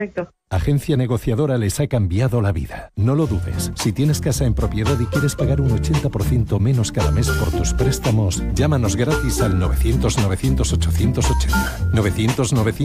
Perfecto. Agencia Negociadora les ha cambiado la vida. No lo dudes. Si tienes casa en propiedad y quieres pagar un 80% menos cada mes por tus préstamos, llámanos gratis al 900 900 880. 900 900